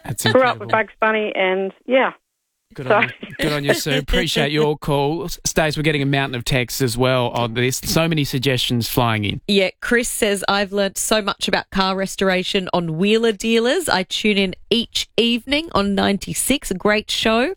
That's Grew up incredible. with Bugs Bunny, and yeah. Good on you, Sue. Appreciate your call. Stace, we're getting a mountain of texts as well on this. So many suggestions flying in. Yeah, Chris says, I've learnt so much about car restoration on Wheeler Dealers. I tune in each evening on 96, a great show.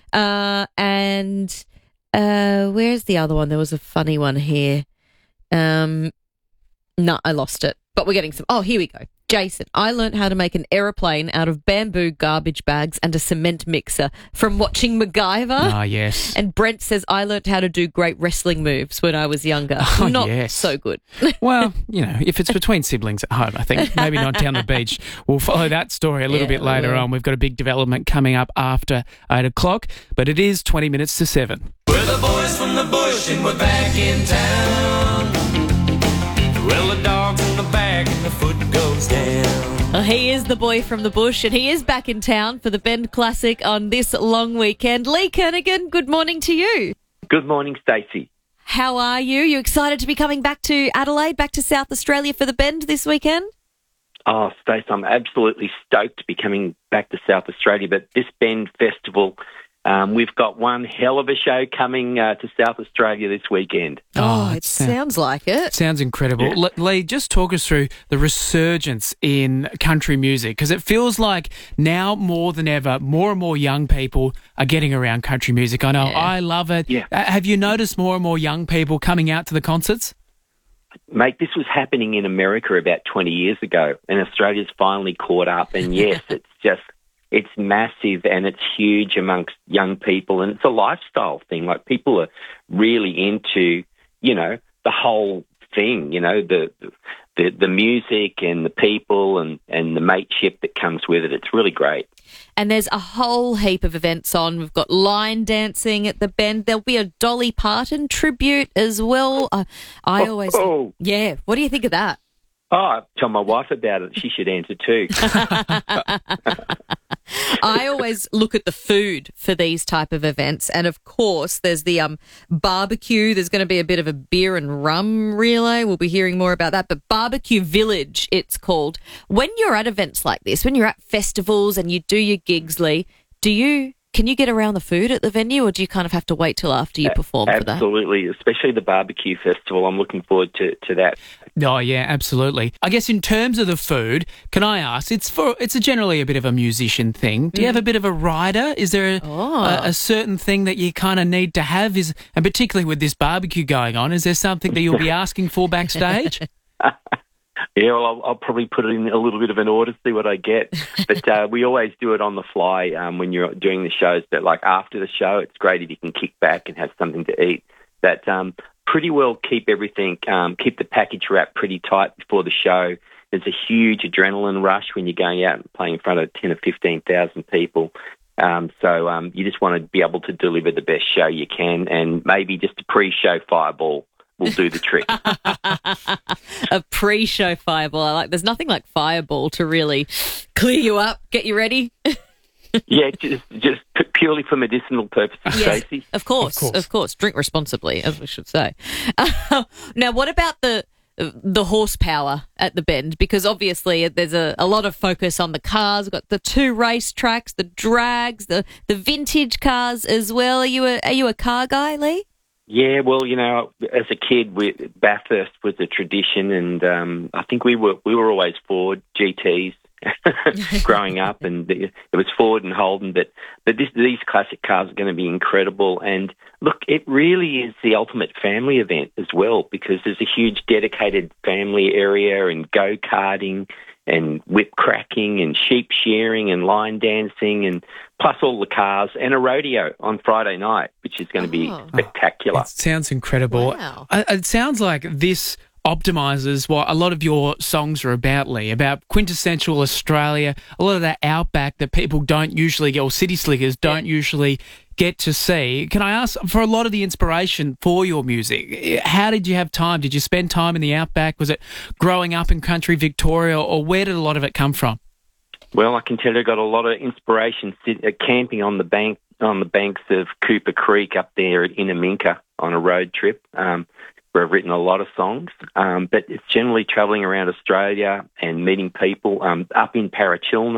And where's the other one? There was a funny one here. No, I lost it. But we're getting some. Oh, here we go. Jason, I learnt how to make an aeroplane out of bamboo garbage bags and a cement mixer from watching MacGyver. Ah, yes. And Brent says, I learnt how to do great wrestling moves when I was younger. Oh, Not yes. so good. Well, if it's between siblings at home, I think maybe not down the beach. We'll follow that story a little bit later on. We've got a big development coming up after 8 o'clock, but it is 20 minutes to 7. We're the boys from the bush and we're back in town. Well, the dog's in the back and the foot goes down. Well, he is the boy from the bush, and he is back in town for the Bend Classic on this long weekend. Lee Kernaghan, good morning to you. Good morning, Stacey. How are you? You excited to be coming back to Adelaide, back to South Australia for the Bend this weekend? Oh, Stacey, I'm absolutely stoked to be coming back to South Australia. But this Bend Festival, we've got one hell of a show coming to South Australia this weekend. Oh, it sounds like it. Sounds incredible. Yeah. Lee, just talk us through the resurgence in country music, because it feels like now more than ever, more and more young people are getting around country music. I know I love it. Yeah. Have you noticed more and more young people coming out to the concerts? Mate, this was happening in America about 20 years ago, and Australia's finally caught up. And yes, it's massive and it's huge amongst young people, and it's a lifestyle thing. Like, people are really into, the whole thing, the music and the people and the mateship that comes with it. It's really great. And there's a whole heap of events on. We've got line dancing at the Bend. There'll be a Dolly Parton tribute as well. Yeah. What do you think of that? Oh, tell my wife about it. She should answer too. I always look at the food for these type of events, and of course there's the barbecue. There's going to be a bit of a beer and rum relay. We'll be hearing more about that, but Barbecue Village, it's called. When you're at events like this, when you're at festivals and you do your gigs, Lee, can you get around the food at the venue, or do you kind of have to wait till after you perform for that? Absolutely, especially the barbecue festival. I'm looking forward to that. Oh, yeah, absolutely. I guess in terms of the food, can I ask, it's generally a bit of a musician thing. Do you have a bit of a rider? Is there a certain thing that you kind of need to have? And particularly with this barbecue going on, is there something that you'll be asking for backstage? Yeah, well, I'll probably put it in a little bit of an order, see what I get. But we always do it on the fly when you're doing the shows. But like after the show, it's great if you can kick back and have something to eat. That pretty well keep the package wrap pretty tight before the show. There's a huge adrenaline rush when you're going out and playing in front of 10 or 15,000 people. So you just want to be able to deliver the best show you can, and maybe just a pre-show fireball will do the trick. A pre-show fireball. There's nothing like fireball to really clear you up, get you ready. Yeah, just purely for medicinal purposes, Yes, Stacey. of course. Drink responsibly, as we should say. Now, what about the horsepower at the Bend? Because obviously there's a lot of focus on the cars. We've got the 2 race tracks, the drags, the vintage cars as well. Are you a car guy, Lee? Yeah, well, as a kid, Bathurst was a tradition, and I think we were always Ford GTs growing up, and it was Ford and Holden. But these classic cars are going to be incredible. And look, it really is the ultimate family event as well, because there's a huge dedicated family area and go-karting and whip cracking and sheep shearing and line dancing, and plus all the cars, and a rodeo on Friday night, which is going to be spectacular. It sounds incredible. Wow. It sounds like this optimises what a lot of your songs are about, Lee, about quintessential Australia, a lot of that outback that people don't usually get, or city slickers don't usually get to see. Can I ask, for a lot of the inspiration for your music, how did you have time? Did you spend time in the outback? Was it growing up in country Victoria, or where did a lot of it come from? Well, I can tell you I got a lot of inspiration camping on the banks of Cooper Creek up there at Inaminka on a road trip, where I've written a lot of songs. But it's generally travelling around Australia and meeting people up in Parachilna.